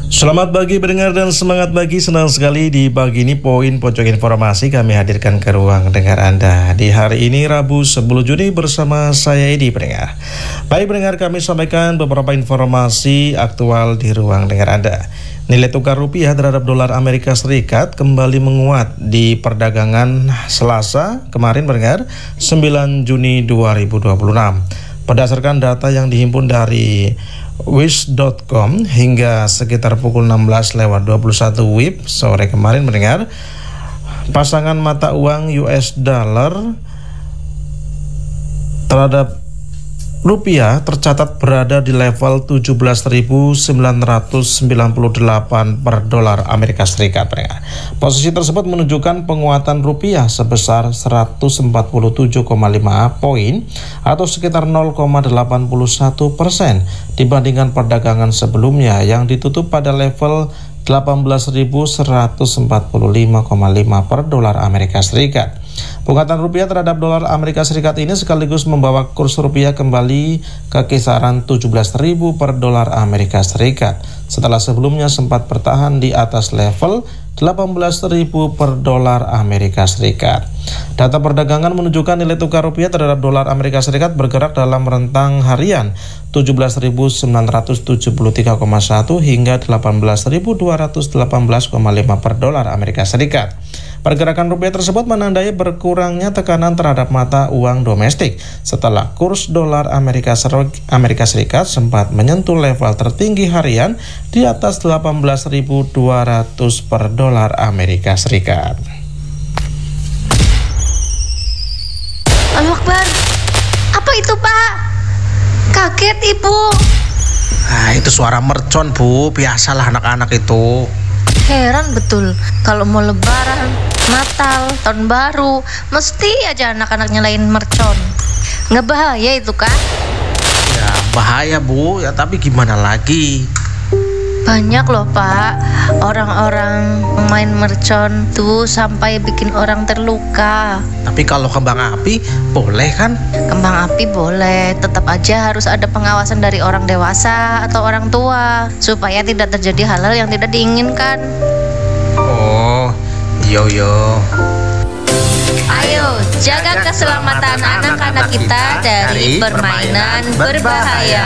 Selamat pagi pendengar dan semangat pagi. Senang sekali di pagi ini poin pojok informasi kami hadirkan ke ruang dengar Anda di hari ini Rabu 10 Juni bersama saya Edi pendengar. Baik pendengar, kami sampaikan beberapa informasi aktual di ruang dengar Anda. Nilai tukar rupiah terhadap dolar Amerika Serikat kembali menguat di perdagangan Selasa kemarin pendengar 9 Juni 2026. Berdasarkan data yang dihimpun dari wish.com hingga sekitar pukul 16:21 WIB sore kemarin mendengar, pasangan mata uang US dollar terhadap rupiah tercatat berada di level 17.998 per dolar Amerika Serikat. Posisi tersebut menunjukkan penguatan rupiah sebesar 147,5 poin atau sekitar 0,81% dibandingkan perdagangan sebelumnya yang ditutup pada level 18.145,5 per dolar Amerika Serikat. Penguatan rupiah terhadap dolar Amerika Serikat ini sekaligus membawa kurs rupiah kembali ke kisaran 17.000 per dolar Amerika Serikat setelah sebelumnya sempat bertahan di atas level 18.000 per dolar Amerika Serikat. Data perdagangan menunjukkan nilai tukar rupiah terhadap dolar Amerika Serikat bergerak dalam rentang harian 17.973,1 hingga 18.218,5 per dolar Amerika Serikat. Pergerakan rupiah tersebut menandai berkurangnya tekanan terhadap mata uang domestik setelah kurs dolar Amerika Serikat sempat menyentuh level tertinggi harian di atas 18.200 per dolar Amerika Serikat. Allahu Akbar. Apa itu, Pak? Kaget, Ibu. Itu suara mercon, Bu. Biasalah anak-anak itu. Heran betul, kalau mau lebaran, Natal, tahun baru, mesti aja anak-anak nyalain mercon. Nggak bahaya itu, Kak? Ya, bahaya, Bu. Ya, tapi gimana lagi? Banyak loh, Pak, orang-orang main mercon tuh sampai bikin orang terluka. Tapi kalau kembang api, boleh kan? Kembang api boleh, tetap aja harus ada pengawasan dari orang dewasa atau orang tua supaya tidak terjadi hal-hal yang tidak diinginkan. Oh, yo. Ayo, jaga keselamatan anak-anak kita dari permainan berbahaya.